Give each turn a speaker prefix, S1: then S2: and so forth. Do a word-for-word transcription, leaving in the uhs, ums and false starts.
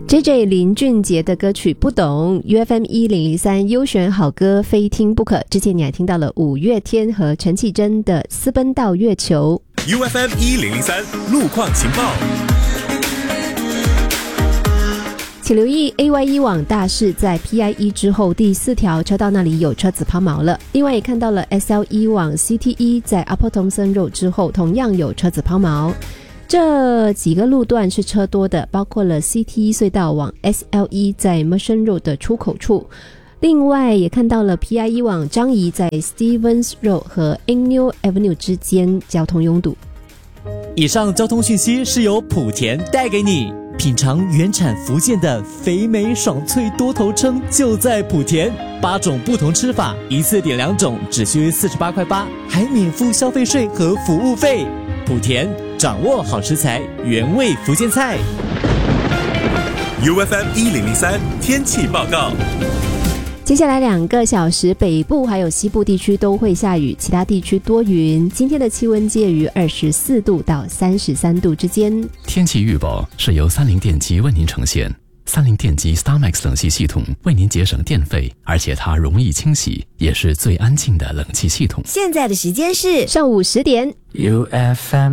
S1: J J 林俊杰的歌曲不懂 U F M 一零零三优选好歌非听不可。之前你还听到了五月天和陈绮贞的私奔到月球。
S2: U F M 一零零三路况情报，
S1: 请留意 A Y 一网大事在 P I E 之后第四条车道那里有车子抛锚了。另外也看到了 S L 一 网 C T E 在 Upper Thomson Road 之后同样有车子抛锚。这几个路段是车多的，包括了 C T E 隧道往 S L 一 在 Merchant Road 的出口处。另外也看到了 P I E 往樟宜在 Stevens Road 和 Ennell Avenue 之间交通拥堵。
S3: 以上交通讯息是由莆田带给你。品尝原产福建的肥美爽脆多头称就在莆田，八种不同吃法，一次点两种只需四十八块八，还免付消费税和服务费。莆田掌握好食材，原味福建菜。
S2: U F M 一零零三天气报告。
S1: 接下来两个小时，北部还有西部地区都会下雨，其他地区多云。今天的气温介于二十四度到三十三度之间。
S4: 天气预报是由三菱电机为您呈现。三菱电机 StarMax 冷气系统为您节省电费，而且它容易清洗，也是最安静的冷气系统。
S5: 现在的时间是
S1: 上午十点。
S6: U F M